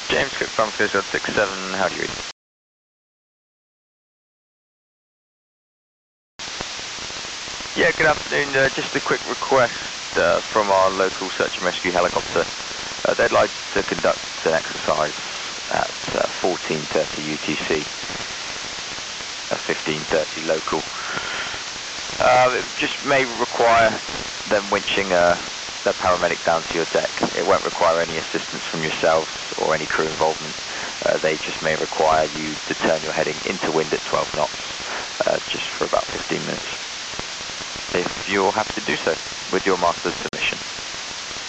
James Cook from 067, how do you read? Yeah, good afternoon. Just a quick request from our local search and rescue helicopter. They'd like to conduct an exercise at 14:30 UTC, 15:30 local. It just may require them winching the paramedic down to your deck. It won't require any assistance from yourselves or any crew involvement. They just may require you to turn your heading into wind at 12 knots, just for about 15 minutes. If you're happy to do so with your masters.